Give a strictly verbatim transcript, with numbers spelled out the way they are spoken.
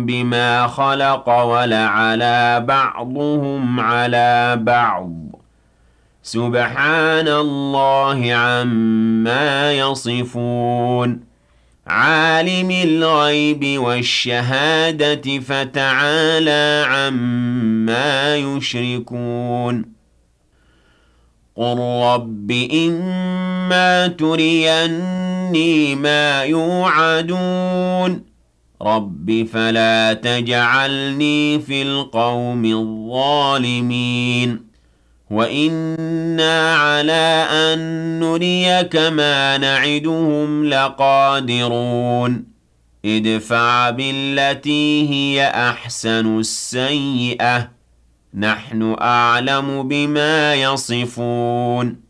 بما خلق ولعلى بعضهم على بعض سبحان الله عما يصفون عالم الغيب والشهادة فتعالى عما يشركون قل رب إما تريني ما يوعدون رب فلا تجعلني في القوم الظالمين وإنا على أن نريك ما نعدهم لقادرون ادفع بالتي هي أحسن السيئة نحن أعلم بما يصفون